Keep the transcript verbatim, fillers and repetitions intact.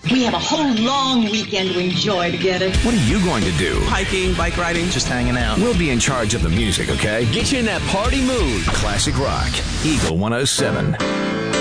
We have a whole long weekend to enjoy together. What are you going to do? Hiking, bike riding, just hanging out. We'll be in charge of the music, okay? Get you in that party mood. Classic Rock, Eagle one oh seven.